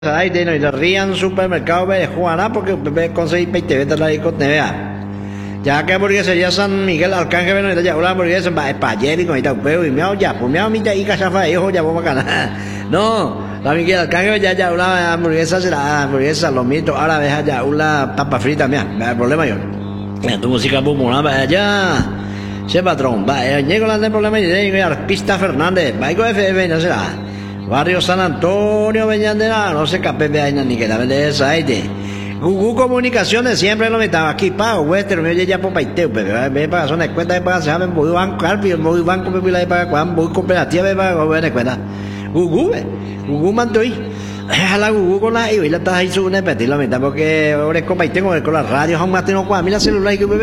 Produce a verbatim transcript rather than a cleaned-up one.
Ay, de no rían supermercado de Juana porque bebé conseguir peite vete la disco vea. Ya que hamburguesa ya San Miguel Arcángel bueno ya una hamburguesa para payeri con ita peo y miau ya, pues miau mita y cachafa hijo ya vamos a ganar. No, la Miguel Arcángel ya ya una hamburguesa será hamburguesa lo mito, ahora deja ya una papa frita, mira, no hay problema yo. Tu música bumona va allá. Se patrón, va, llego la de problema y llego a Pista Fernández, va con F M no será. Barrio San Antonio, Beñandera, no sé qué pepe hay ni que la de esa aire. Google Comunicaciones siempre lo metaba aquí, pago, Western, me ya por paiteo, pero me paga zona de cuenta de paga, se llaman muy banco, carpio, muy banco, me voy a pagar, cuando muy cooperativa, me paga, buena cuenta. Google, Google mandó ahí. A la Google con la I V y la taja y su nepeti, la mitad, porque ahora es copaiteo con la radio, aún más tengo cuatro mil celulares que